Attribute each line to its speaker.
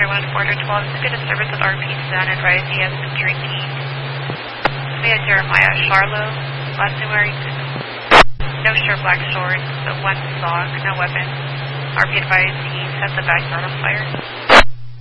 Speaker 1: 31 Border 12, to get a service with RP Sun, advise he has been drinking. We had Jeremiah Charlo, last name wearing no shirt, black shorts, one sock, no weapon. RP advised he set the backyard on fire.